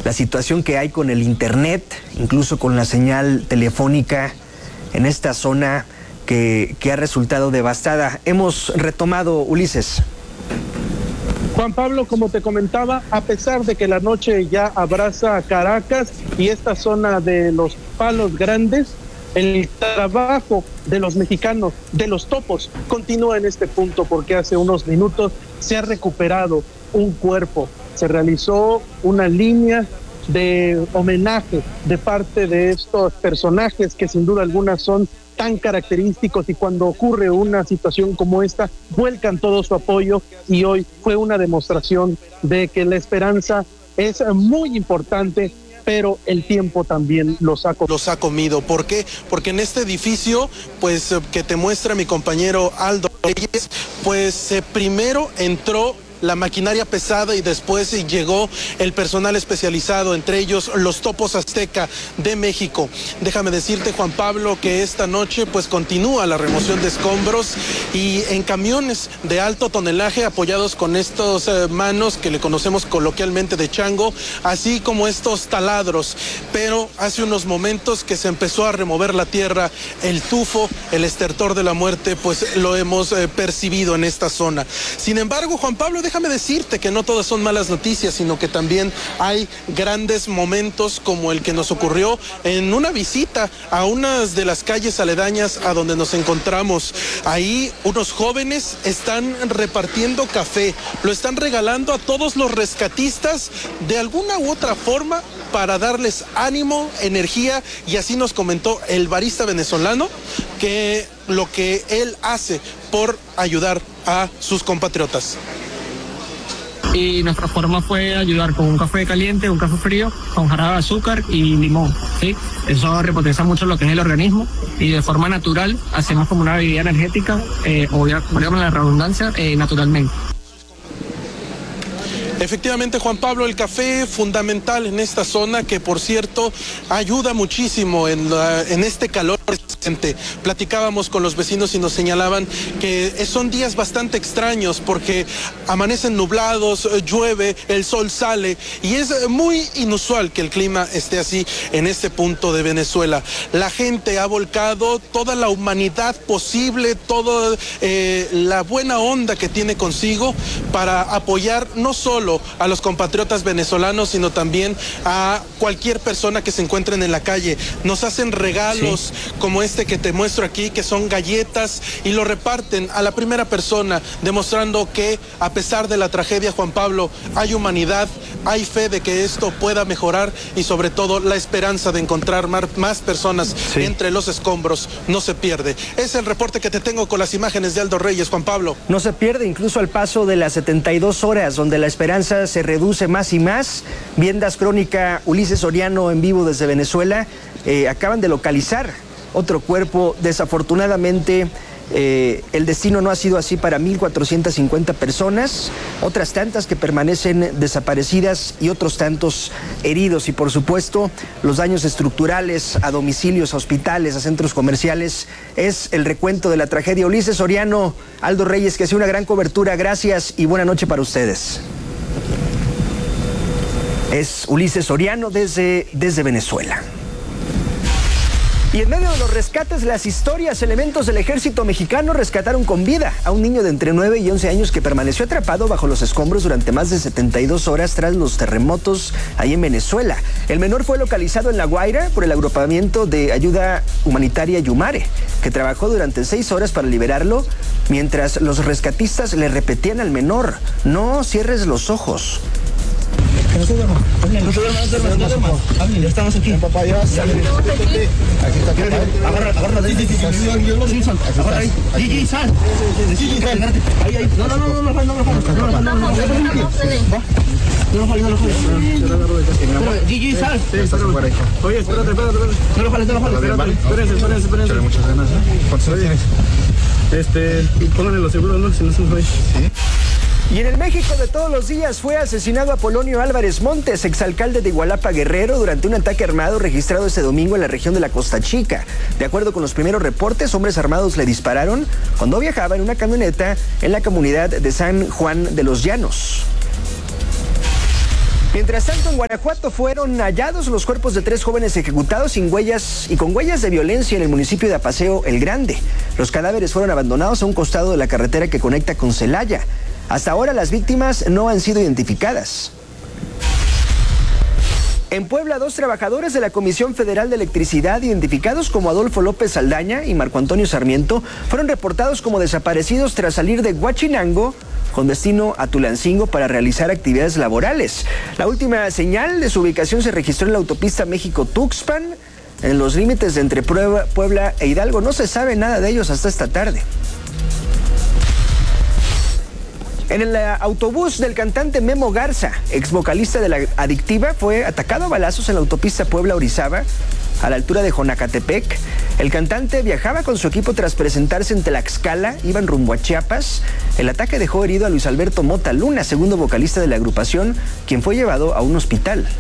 la situación que hay con el internet, incluso con la señal telefónica en esta zona que ha resultado devastada. Hemos retomado, Ulises. Juan Pablo, como te comentaba, a pesar de que la noche ya abraza a Caracas y esta zona de los Palos Grandes, el trabajo de los mexicanos, de los topos, continúa en este punto, porque hace unos minutos se ha recuperado un cuerpo. Se realizó una línea de homenaje de parte de estos personajes que sin duda alguna son tan característicos, y cuando ocurre una situación como esta, vuelcan todo su apoyo, y hoy fue una demostración de que la esperanza es muy importante, pero el tiempo también los ha comido. ¿Por qué? Porque en este edificio, pues que te muestra mi compañero Aldo Reyes, pues primero entró la maquinaria pesada y después llegó el personal especializado, entre ellos los Topos Azteca de México. Déjame decirte, Juan Pablo, que esta noche pues continúa la remoción de escombros y en camiones de alto tonelaje apoyados con estos manos que le conocemos coloquialmente de chango, así como estos taladros. Pero hace unos momentos que se empezó a remover la tierra, el tufo, el estertor de la muerte, pues lo hemos percibido en esta zona. Sin embargo, Juan Pablo, déjame decirte que no todas son malas noticias, sino que también hay grandes momentos como el que nos ocurrió en una visita a unas de las calles aledañas a donde nos encontramos. Ahí unos jóvenes están repartiendo café, lo están regalando a todos los rescatistas de alguna u otra forma para darles ánimo, energía, y así nos comentó el barista venezolano que lo que él hace por ayudar a sus compatriotas. Y nuestra forma fue ayudar con un café caliente, un café frío, con jarabe de azúcar y limón, ¿sí? Eso repotencia mucho lo que es el organismo, y de forma natural hacemos como una bebida energética, valga la redundancia, naturalmente. Efectivamente, Juan Pablo, el café fundamental en esta zona, que por cierto ayuda muchísimo en este calor. Platicábamos con los vecinos y nos señalaban que son días bastante extraños porque amanecen nublados, llueve, el sol sale, y es muy inusual que el clima esté así en este punto de Venezuela. La gente ha volcado toda la humanidad posible, toda la buena onda que tiene consigo para apoyar no solo a los compatriotas venezolanos, sino también a cualquier persona que se encuentren en la calle. Nos hacen regalos como este que te muestro aquí, que son galletas, y lo reparten a la primera persona, demostrando que a pesar de la tragedia, Juan Pablo, hay humanidad, hay fe de que esto pueda mejorar, y sobre todo la esperanza de encontrar más personas entre los escombros no se pierde. Es el reporte que te tengo con las imágenes de Aldo Reyes, Juan Pablo. No se pierde incluso al paso de las 72 horas, donde la esperanza se reduce más y más. Viendas Crónica, Ulises Soriano en vivo desde Venezuela. Acaban de localizar otro cuerpo. Desafortunadamente, el destino no ha sido así para 1,450 personas, otras tantas que permanecen desaparecidas y otros tantos heridos. Y por supuesto, los daños estructurales a domicilios, a hospitales, a centros comerciales, es el recuento de la tragedia. Ulises Soriano, Aldo Reyes, que hace una gran cobertura. Gracias y buena noche para ustedes. Es Ulises Soriano desde Venezuela. Y en medio de los rescates, las historias, elementos del ejército mexicano rescataron con vida a un niño de entre 9 y 11 años que permaneció atrapado bajo los escombros durante más de 72 horas tras los terremotos ahí en Venezuela. El menor fue localizado en La Guaira por el agrupamiento de ayuda humanitaria Yumare, que trabajó durante 6 horas para liberarlo, mientras los rescatistas le repetían al menor: no cierres los ojos. No se duerma. Ya estamos aquí. Papá, ya. Aquí está. Agarra. Agarra ahí. Gigi, sal. Ahí. No. Gigi, sal. Oye, espérate. No lo jales. Espérense. Muchas ganas, ¿cuántos años tienes? Pónganle los seguros, ¿no? Si no se nos va. Sí. Y en el México de todos los días fue asesinado Apolonio Álvarez Montes, exalcalde de Igualapa, Guerrero, durante un ataque armado registrado este domingo en la región de la Costa Chica. De acuerdo con los primeros reportes, hombres armados le dispararon cuando viajaba en una camioneta en la comunidad de San Juan de los Llanos. Mientras tanto, en Guanajuato fueron hallados los cuerpos de 3 jóvenes ejecutados sin huellas y con huellas de violencia en el municipio de Apaseo El Grande. Los cadáveres fueron abandonados a un costado de la carretera que conecta con Celaya. Hasta ahora las víctimas no han sido identificadas. En Puebla, 2 trabajadores de la Comisión Federal de Electricidad, identificados como Adolfo López Saldaña y Marco Antonio Sarmiento, fueron reportados como desaparecidos tras salir de Huachinango con destino a Tulancingo para realizar actividades laborales. La última señal de su ubicación se registró en la autopista México-Tuxpan, en los límites de entre Puebla e Hidalgo. No se sabe nada de ellos hasta esta tarde. En el autobús del cantante Memo Garza, ex vocalista de La Adictiva, fue atacado a balazos en la autopista Puebla-Orizaba, a la altura de Jonacatepec. El cantante viajaba con su equipo tras presentarse en Tlaxcala, iban rumbo a Chiapas. El ataque dejó herido a Luis Alberto Mota Luna, segundo vocalista de la agrupación, quien fue llevado a un hospital.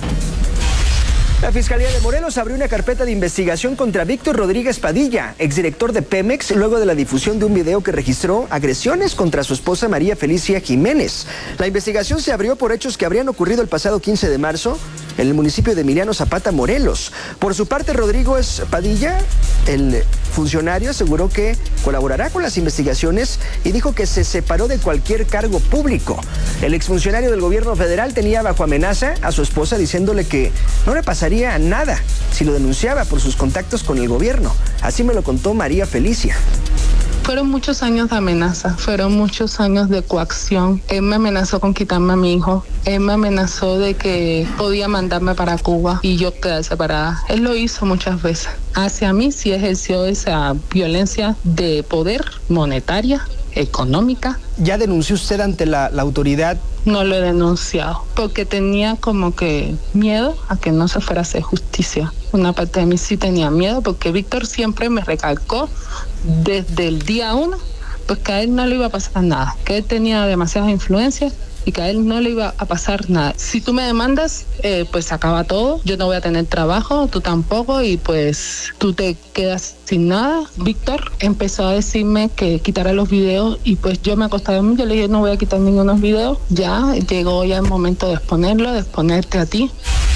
La Fiscalía de Morelos abrió una carpeta de investigación contra Víctor Rodríguez Padilla, exdirector de Pemex, luego de la difusión de un video que registró agresiones contra su esposa María Felicia Jiménez. La investigación se abrió por hechos que habrían ocurrido el pasado 15 de marzo en el municipio de Emiliano Zapata, Morelos. Por su parte, Rodríguez Padilla, el funcionario, aseguró que colaborará con las investigaciones y dijo que se separó de cualquier cargo público. El exfuncionario del gobierno federal tenía bajo amenaza a su esposa diciéndole que no le pasaría nada si lo denunciaba por sus contactos con el gobierno. Así me lo contó María Felicia. Fueron muchos años de amenaza, fueron muchos años de coacción. Él me amenazó con quitarme a mi hijo. Él me amenazó de que podía mandarme para Cuba y yo quedar separada. Él lo hizo muchas veces. Hacia mí sí ejerció esa violencia de poder monetaria, económica. ¿Ya denunció usted ante la autoridad? No lo he denunciado porque tenía como que miedo a que no se fuera a hacer justicia. Una parte de mí sí tenía miedo porque Víctor siempre me recalcó desde el día 1 pues que a él no le iba a pasar nada, que él tenía demasiadas influencias y que a él no le iba a pasar nada. Si tú me demandas, pues se acaba todo, yo no voy a tener trabajo, tú tampoco, y pues tú te quedas sin nada. Víctor empezó a decirme que quitara los videos y pues yo me acosté a dormir, yo le dije no voy a quitar ningunos videos, ya llegó ya el momento de exponerlo, de exponerte a ti.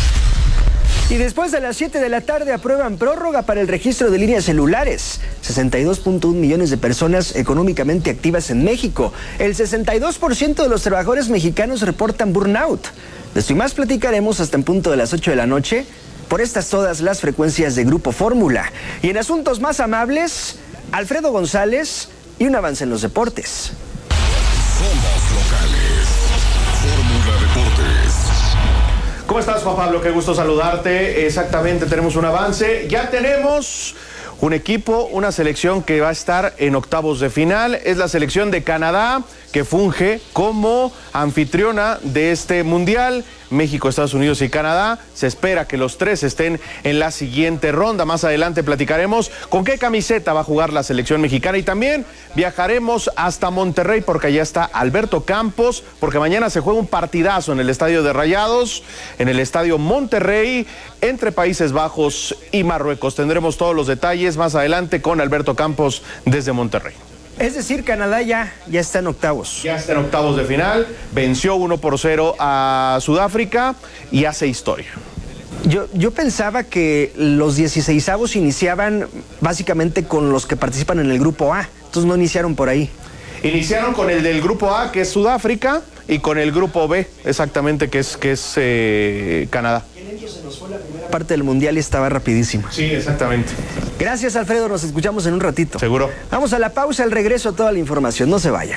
Y después de las 7 de la tarde aprueban prórroga para el registro de líneas celulares. 62.1 millones de personas económicamente activas en México. El 62% de los trabajadores mexicanos reportan burnout. De esto y más platicaremos hasta en punto de las 8 de la noche por estas todas las frecuencias de Grupo Fórmula. Y en asuntos más amables, Alfredo González y un avance en los deportes. Somos locales. Fórmula Deportes. ¿Cómo estás, Juan Pablo? Qué gusto saludarte. Exactamente, tenemos un avance. Ya tenemos un equipo, una selección que va a estar en octavos de final. Es la selección de Canadá, que funge como anfitriona de este mundial. México, Estados Unidos y Canadá. Se espera que los 3 estén en la siguiente ronda. Más adelante platicaremos con qué camiseta va a jugar la selección mexicana y también viajaremos hasta Monterrey porque allá está Alberto Campos, porque mañana se juega un partidazo en el Estadio de Rayados, en el Estadio Monterrey, entre Países Bajos y Marruecos. Tendremos todos los detalles más adelante con Alberto Campos desde Monterrey. Es decir, Canadá ya está en octavos. Ya está en octavos de final, venció 1-0 a Sudáfrica y hace historia. Yo pensaba que los 16avos iniciaban básicamente con los que participan en el grupo A, entonces no iniciaron por ahí. Iniciaron con el del grupo A, que es Sudáfrica, y con el grupo B, exactamente, que es Canadá. Parte del mundial y estaba rapidísimo. Sí, exactamente. Gracias, Alfredo, nos escuchamos en un ratito. Seguro. Vamos a la pausa, al regreso a toda la información, no se vaya.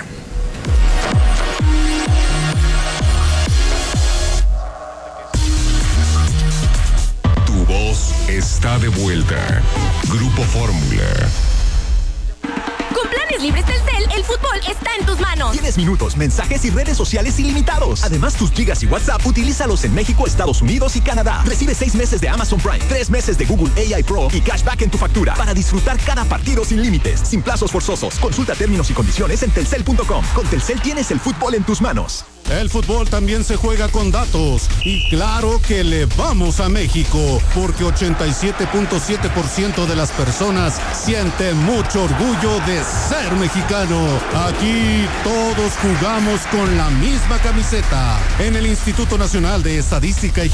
Tu voz está de vuelta. Grupo Fórmula. Con planes libres Telcel, el fútbol está en tus manos. Tienes minutos, mensajes y redes sociales ilimitados. Además, tus gigas y WhatsApp, utilízalos en México, Estados Unidos y Canadá. Recibe 6 meses de Amazon Prime, 3 meses de Google AI Pro y cashback en tu factura para disfrutar cada partido sin límites, sin plazos forzosos. Consulta términos y condiciones en telcel.com. Con Telcel tienes el fútbol en tus manos. El fútbol también se juega con datos y claro que le vamos a México porque 87.7% de las personas sienten mucho orgullo de ser mexicano. Aquí todos jugamos con la misma camiseta. En el Instituto Nacional de Estadística y